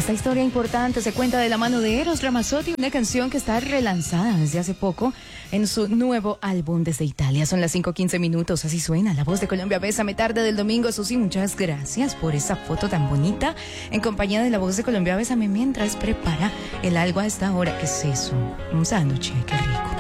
Esta historia importante se cuenta de la mano de Eros Ramazzotti, una canción que está relanzada desde hace poco en su nuevo álbum desde Italia. Son las 5:15 minutos, así suena La Voz de Colombia. Bésame tarde del domingo. Susi, muchas gracias por esa foto tan bonita en compañía de La Voz de Colombia. Bésame mientras prepara el algo a esta hora. ¿Qué es eso? Un sándwich, qué rico.